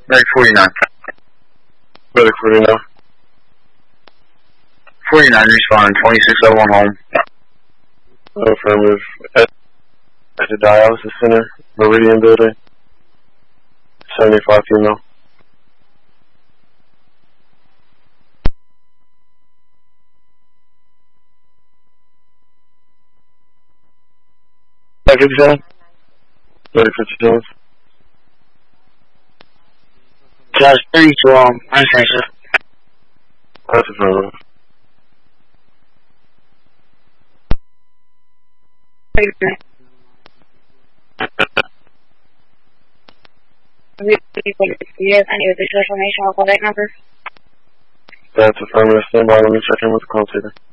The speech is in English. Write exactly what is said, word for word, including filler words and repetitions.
Medic forty-nine. Medic forty-nine. forty-nine, respond, twenty-six oh one home. Affirmative. At, at the dialysis center, Meridian building. seventy-five female. Medic fifty-seven? Medic fifty-seven. Just thirty-two, um, unanswered. That's affirmative. Do you have any additional information or contact number? That's affirmative. Stand by. Let me check in with the call taker.